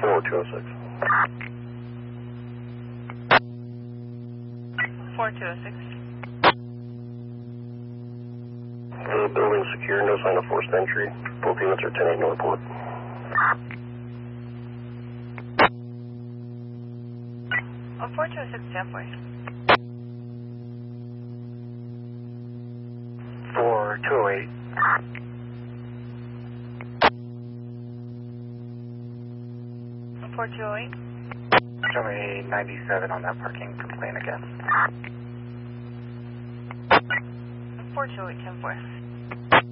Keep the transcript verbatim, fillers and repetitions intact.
four two oh six. four two oh six. The building's secure, no sign of forced entry. Both units are ten eight no report. Oh, four two oh six, ten four. four two oh eight. four two oh eight. Show me ninety-seven on that parking complaint again. four two oh eight, ten four.